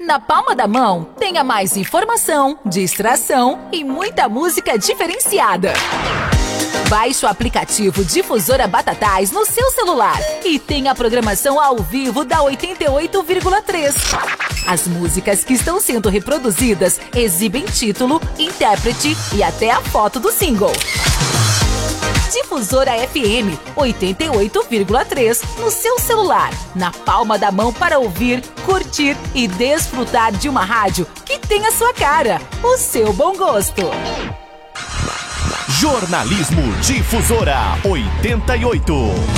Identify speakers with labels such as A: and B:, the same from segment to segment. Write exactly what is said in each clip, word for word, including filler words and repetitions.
A: Na palma da mão, tenha mais informação, distração e muita música diferenciada. Baixe o aplicativo Difusora Batatais no seu celular e tenha a programação ao vivo da oitenta e oito vírgula três. As músicas que estão sendo reproduzidas exibem título, intérprete e até a foto do single. Difusora F M oitenta e oito vírgula três no seu celular, na palma da mão para ouvir, curtir e desfrutar de uma rádio que tem a sua cara, o seu bom gosto.
B: Jornalismo Difusora oitenta e oito.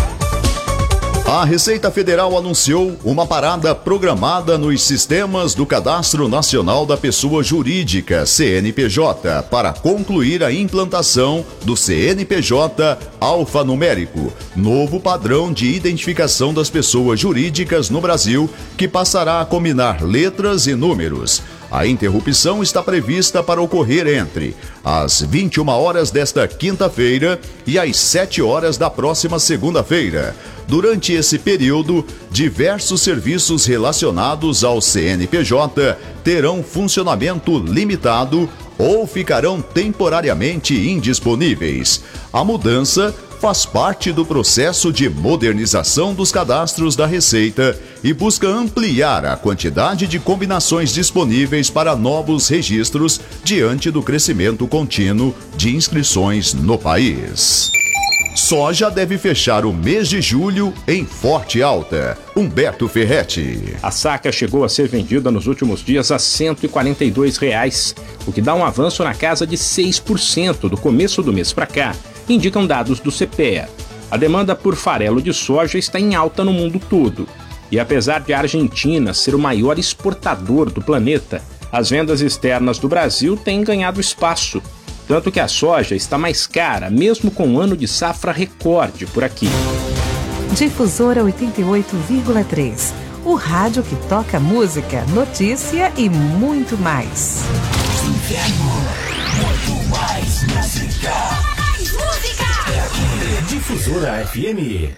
C: A Receita Federal anunciou uma parada programada nos sistemas do Cadastro Nacional da Pessoa Jurídica, C N P J, para concluir a implantação do C N P J alfanumérico, novo padrão de identificação das pessoas jurídicas no Brasil, que passará a combinar letras e números. A interrupção está prevista para ocorrer entre as vinte e uma horas desta quinta-feira e as sete horas da próxima segunda-feira. Durante esse período, diversos serviços relacionados ao C N P J terão funcionamento limitado ou ficarão temporariamente indisponíveis. A mudança faz parte do processo de modernização dos cadastros da Receita e busca ampliar a quantidade de combinações disponíveis para novos registros diante do crescimento contínuo de inscrições no país. Soja deve fechar o mês de julho em forte alta. Humberto Ferretti.
D: A saca chegou a ser vendida nos últimos dias a cento e quarenta e dois reais, o que dá um avanço na casa de seis por cento do começo do mês para cá, indicam dados do CEPEA. A demanda por farelo de soja está em alta no mundo todo. E apesar de a Argentina ser o maior exportador do planeta, as vendas externas do Brasil têm ganhado espaço. Tanto que a soja está mais cara, mesmo com um ano de safra recorde por aqui.
E: Difusora oitenta e oito vírgula três. O rádio que toca música, notícia e muito mais.
B: Inverno, muito mais música. Mais música. É aqui, Difusora F M.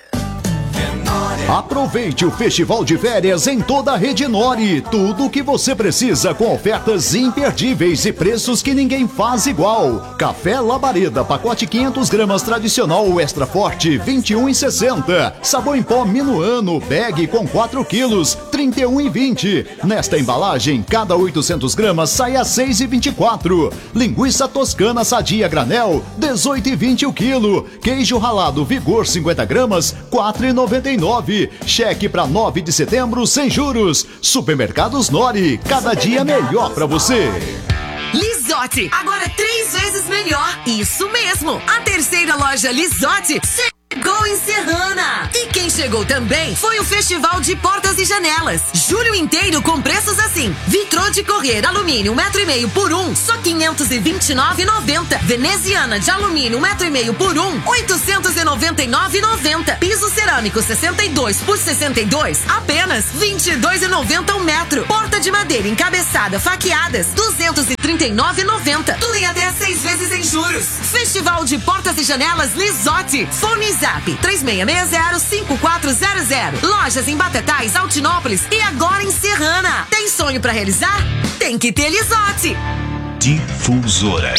C: Aproveite o Festival de Férias em toda a rede Nori. Tudo o que você precisa com ofertas imperdíveis e preços que ninguém faz igual. Café Labareda, pacote quinhentas gramas tradicional extra forte, vinte e um reais e sessenta centavos. Sabão em pó Minuano, bag com quatro quilos, trinta e um reais e vinte centavos. Nesta embalagem, cada oitocentas gramas sai a seis reais e vinte e quatro centavos. Linguiça toscana sadia granel, dezoito reais e vinte centavos o quilo. Queijo ralado Vigor cinquenta gramas, quatro reais e noventa e nove centavos. Cheque para nove de setembro sem juros. Supermercados Nori, cada dia melhor para você.
F: Lisotti, agora três vezes melhor. Isso mesmo, a terceira loja Lisotti chegou em Serrana. E quem chegou também foi o Festival de Portas e Janelas. Julho inteiro com preços assim: vitrô de correr alumínio um metro e meio por um, só quinhentos e vinte e nove reais e noventa centavos. Veneziana de alumínio um metro e meio por um, oitocentos e noventa e nove reais e noventa centavos. Piso cerâmico sessenta e dois por sessenta e dois, apenas vinte e dois reais e noventa centavos um metro. Porta de madeira encabeçada faqueadas, duzentos e trinta e nove reais e noventa centavos. Tudo em até seis vezes sem juros. Festival de Portas e Janelas Lisotti. Fone Zap três seis seis zero cinco quatro zero zero. Lojas em Batatais, Altinópolis e agora em Serrana. Tem sonho pra realizar? Tem que ter Lisotti.
B: Difusora.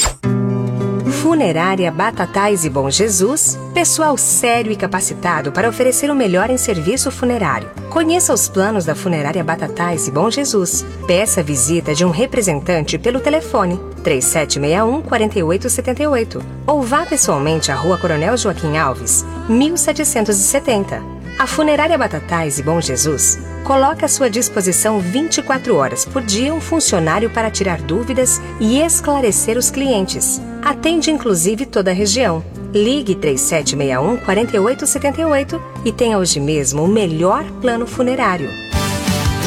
G: Funerária Batatais e Bom Jesus, pessoal sério e capacitado para oferecer o melhor em serviço funerário. Conheça os planos da Funerária Batatais e Bom Jesus. Peça a visita de um representante pelo telefone três sete seis um, quatro oito sete oito ou vá pessoalmente à Rua Coronel Joaquim Alves, mil setecentos e setenta. A Funerária Batatais e Bom Jesus coloca à sua disposição vinte e quatro horas por dia um funcionário para tirar dúvidas e esclarecer os clientes. Atende inclusive toda a região. Ligue três sete seis um, quatro oito sete oito e tenha hoje mesmo o melhor plano funerário.